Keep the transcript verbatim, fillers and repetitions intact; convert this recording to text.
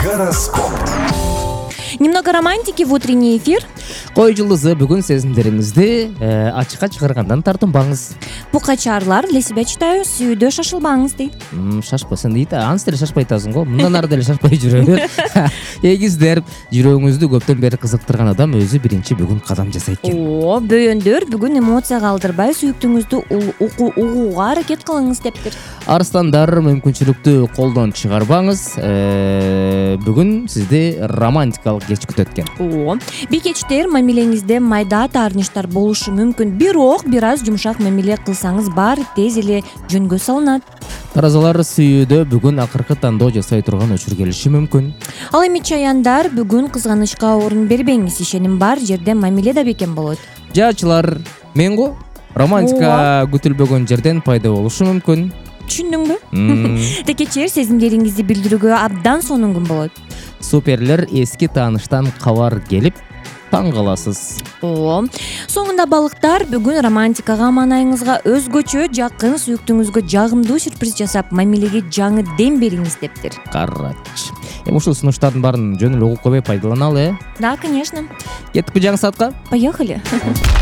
Гороскоп. Немного романтики в утренний эфир. Кой жылдызы бүгүн сезимдериңизди ачыкка чыгаргандан тартынбаңыз. Букачарлар, для себя читаю, сүйдө шашылбаңыз дейт. Шашпасын дейт. Ансы деле шашпай атасың го. Мындан ары деле шашпай жүрө. Эгиздер, жүрөгүңүздү көптөн бери кызыктырган адам өзү биринчи бүгүн кадам жасайт экен. О, бөйөндөр, бүгүн эмоция калтырбай сүйүктүүңүздү угууга аракет кылыңыз дептир. Арстандар, мүмкүнчүлүктү колдон чыгарбаңыз. Бүгүн сизди романтикалык кеч күтөт экен. О, бекечтер, мамилеңизде майда таарынычтар болушу мүмкүн. Бирок бир аз жумшак мамиле кылсаңыз баары тез эле жөнгө салынат. Таразалар, сүйүүдө бүгүн акыркы тандоо жасай турган өчүр келиши мүмкүн. Ал эми чаяндар, бүгүн кызганычка орун бербеңиз. Ишеним бар жерде мамиле да бекем болот. Жаачылар, мен го романтика күтүлбөгөн жерден пайда болушу мүмкүн. Түшүндүңбү? Текечер, сезимдериңизди билдирүүгө абдан сонун күн болот. Суперлер, эски тааныштан кабар келип таң каласыз. О, соңунда балыктар, бүгүн романтикага маанайыңызга өзгөчө жакын сүйүктүүңүзгө жагымдуу сюрприз жасап, мамилеге жаңы дем бериңиз дептир. Карач. Эми ушул сунуштардын баарын жөн эле угуп койбой пайдаланалы, э? Да, конечно. Кеттикпи жаңы саатка? Поехали.